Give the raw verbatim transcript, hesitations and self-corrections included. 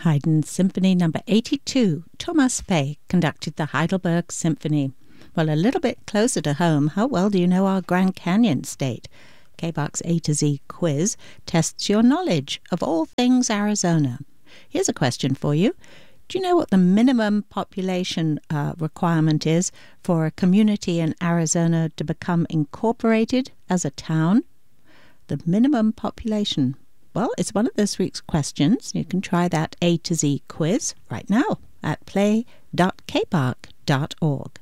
Haydn Symphony Number eighty-two. Thomas Fay conducted the Heidelberg Symphony. Well, a little bit closer to home, how well do you know our Grand Canyon state? K-Bach's A to Z quiz tests your knowledge of all things Arizona. Here's a question for you. Do you know what the minimum population uh, requirement is for a community in Arizona to become incorporated as a town? The minimum population. Well, it's one of this week's questions. You can try that A to Z quiz right now at play dot k bach dot org.